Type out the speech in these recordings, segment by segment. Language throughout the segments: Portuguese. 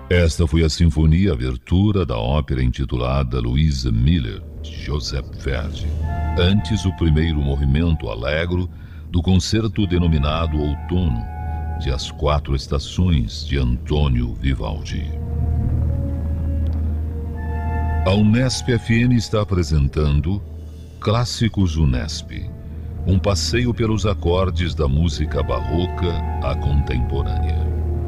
Esta foi a sinfonia abertura da ópera intitulada Louisa Miller, de Joseph Verdi, antes o primeiro movimento allegro do concerto denominado Outono, de As Quatro Estações, de Antônio Vivaldi. A Unesp FM está apresentando Clássicos Unesp, um passeio pelos acordes da música barroca à contemporânea.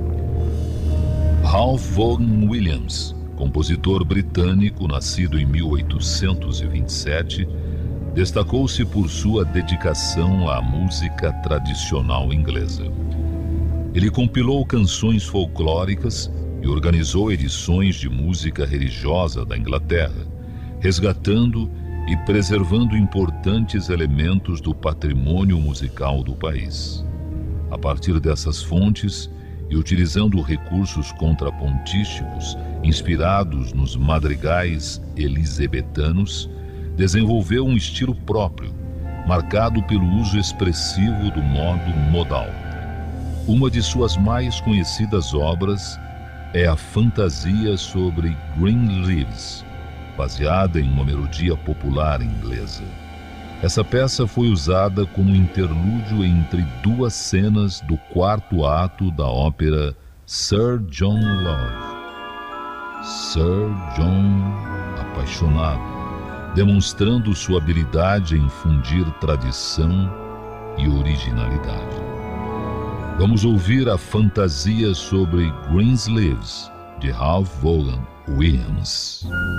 Ralph Vaughan Williams, compositor britânico nascido em 1827, destacou-se por sua dedicação à música tradicional inglesa. Ele compilou canções folclóricas e organizou edições de música religiosa da Inglaterra, resgatando e preservando importantes elementos do patrimônio musical do país. A partir dessas fontes, e utilizando recursos contrapontísticos inspirados nos madrigais elisabetanos, desenvolveu um estilo próprio, marcado pelo uso expressivo do modo modal. Uma de suas mais conhecidas obras é a Fantasia sobre Green Leaves, baseada em uma melodia popular inglesa. Essa peça foi usada como interlúdio entre duas cenas do quarto ato da ópera Sir John Love. Sir John apaixonado, demonstrando sua habilidade em fundir tradição e originalidade. Vamos ouvir a Fantasia sobre Greensleeves, de Ralph Vaughan Williams.